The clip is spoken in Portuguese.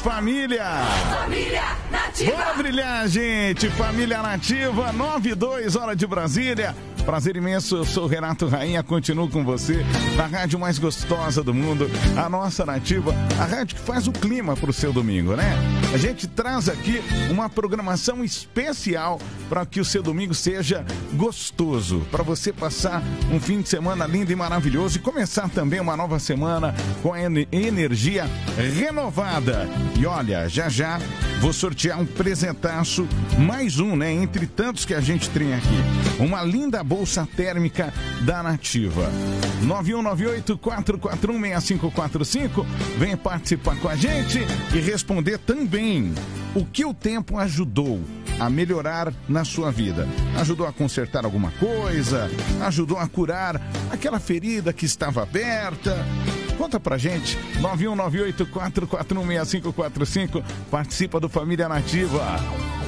família! Família Nativa! Bora brilhar, gente! Família Nativa, 9:02, hora de Brasília. Prazer imenso, eu sou o Renato Rainha, continuo com você na rádio mais gostosa do mundo, a nossa Nativa, a rádio que faz o clima pro seu domingo, né? A gente traz aqui uma programação especial para que o seu domingo seja gostoso, para você passar um fim de semana lindo e maravilhoso e começar também uma nova semana com a energia renovada. E olha, já já vou sortear um presentaço, mais um, né? Entre tantos que a gente tem aqui. Uma linda bolsa térmica da Nativa. 9198-441-6545. Vem participar com a gente e responder também o que o tempo ajudou a melhorar na sua vida. Ajudou a consertar alguma coisa? Ajudou a curar aquela ferida que estava aberta? Conta pra gente, 9198-441-6545. Participa do Família Nativa.